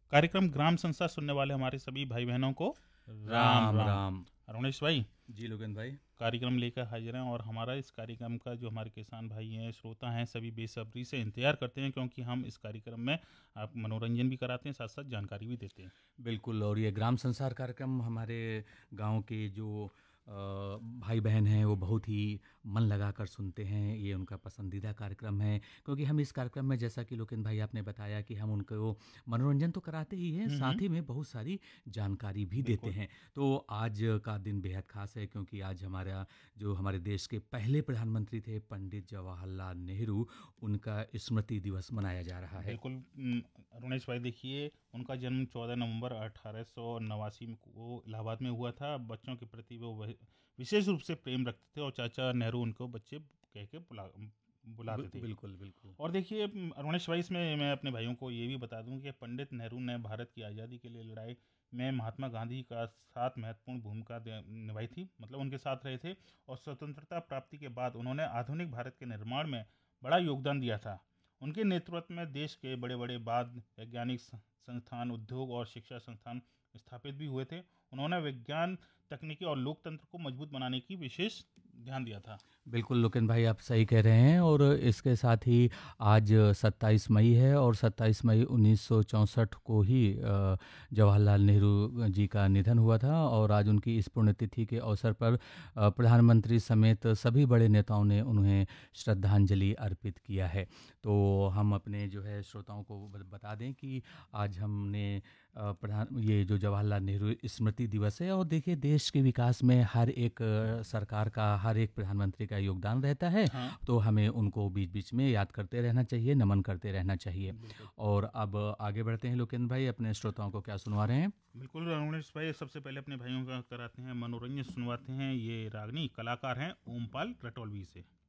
कार्यक्रम ग्राम संसार सुनने वाले हमारे सभी भाई बहनों को राम राम राम। राम। अरुणेश भाई, जी लोगन भाई। कार्यक्रम लेकर हाजिर हैं और हमारा इस कार्यक्रम का जो हमारे किसान भाई हैं, श्रोता हैं, सभी बेसब्री से इंतजार करते हैं क्योंकि हम इस कार्यक्रम में आप मनोरंजन भी कराते हैं, साथ साथ जानकारी भी देते हैं। बिल्कुल, और ये ग्राम संसार कार्यक्रम हमारे गांव के जो भाई बहन हैं वो बहुत ही मन लगाकर सुनते हैं। ये उनका पसंदीदा कार्यक्रम है क्योंकि हम इस कार्यक्रम में, जैसा कि लोकेन भाई आपने बताया, कि हम उनको मनोरंजन तो कराते ही हैं, हम्म। साथ ही में बहुत सारी जानकारी भी देते बिल्कुल। हैं। तो आज का दिन बेहद खास है क्योंकि आज हमारे देश के पहले प्रधानमंत्री थे पंडित जवाहरलाल नेहरू, उनका स्मृति दिवस मनाया जा रहा है। बिल्कुल। अरुणेश भाई, देखिए, उनका जन्म 14 नवंबर 1889 को इलाहाबाद में हुआ था। बच्चों के प्रति वो विशेष रूप से प्रेम रखते थे और चाचा नेहरू उनको बच्चे कह के बुलाते थे। बिल्कुल बिल्कुल। और देखिए अरुणेश भाई, इसमें मैं अपने भाइयों को ये भी बता दूं कि पंडित नेहरू ने भारत की आज़ादी के लिए लड़ाई में महात्मा गांधी का साथ महत्वपूर्ण भूमिका निभाई थी, मतलब उनके साथ रहे थे। और स्वतंत्रता प्राप्ति के बाद उन्होंने आधुनिक भारत के निर्माण में बड़ा योगदान दिया था। उनके नेतृत्व में देश के बड़े बड़े बाद वैज्ञानिक संस्थान, उद्योग और शिक्षा संस्थान स्थापित भी हुए थे। उन्होंने विज्ञान, तकनीकी और लोकतंत्र को मजबूत बनाने की विशेष ध्यान दिया था। बिल्कुल लोकेन भाई, आप सही कह रहे हैं। और इसके साथ ही आज 27 मई है और 27 मई 1964 को ही जवाहरलाल नेहरू जी का निधन हुआ था। और आज उनकी इस पुण्यतिथि के अवसर पर प्रधानमंत्री समेत सभी बड़े नेताओं ने उन्हें श्रद्धांजलि अर्पित किया है। तो हम अपने जो है श्रोताओं को बता दें कि आज हमने ये जो जवाहरलाल नेहरू स्मृति दिवस है, और देखिए देश के विकास में हर एक सरकार का, हर एक प्रधानमंत्री का योगदान रहता है। हाँ। तो हमें उनको बीच बीच में याद करते रहना चाहिए, नमन करते रहना चाहिए। बिल्कुल। और अब आगे बढ़ते हैं लोकेन भाई, अपने श्रोताओं को क्या सुनवा रहे हैं? बिल्कुल रमेश भाई, सबसे पहले अपने भाइयों का कराते हैं मनोरंजन, सुनवाते हैं। ये रागनी कलाकार हैं ओमपाल रटोलवी से।